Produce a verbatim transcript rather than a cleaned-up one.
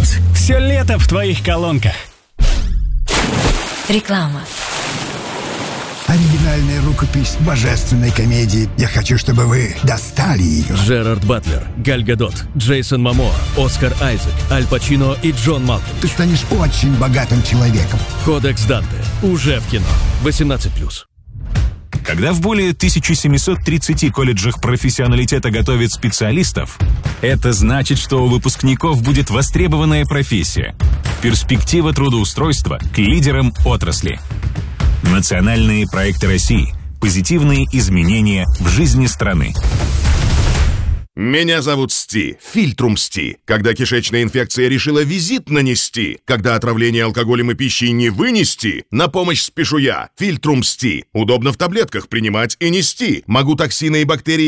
Макдональдс. Все лето в твоих колонках. Реклама. Оригинальная рукопись божественной комедии. Я хочу, чтобы вы достали ее. Джерард Батлер, Галь Гадот, Джейсон Момоа, Оскар Айзек, Аль Пачино и Джон Малкович. Ты станешь очень богатым человеком. Кодекс Данте. Уже в кино. восемнадцать плюс. Когда в более тысяча семьсот тридцати колледжах профессионалитета готовят специалистов, это значит, что у выпускников будет востребованная профессия. Перспектива трудоустройства к лидерам отрасли. Национальные проекты России. Позитивные изменения в жизни страны. Меня зовут Сти, Фильтрум Сти. Когда кишечная инфекция решила визит нанести, когда отравление алкоголем и пищей не вынести, на помощь спешу я, Фильтрум Сти. Удобно в таблетках принимать и нести. Могу токсины и бактерии